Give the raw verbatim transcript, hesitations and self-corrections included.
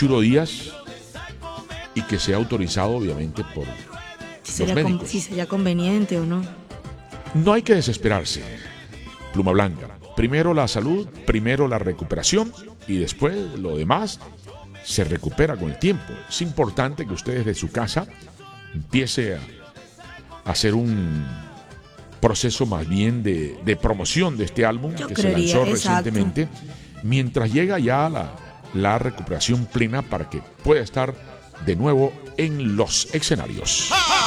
Churo Díaz y que sea autorizado obviamente por Si los sería, con- médicos. si sería conveniente o no. No hay que desesperarse, Pluma Blanca. Primero la salud, primero la recuperación y después lo demás se recupera con el tiempo. Es importante que usted desde su casa empiece a hacer un proceso más bien de, de promoción de este álbum Yo que se creería, lanzó exacto. recientemente, mientras llega ya la, la recuperación plena para que pueda estar de nuevo en los escenarios.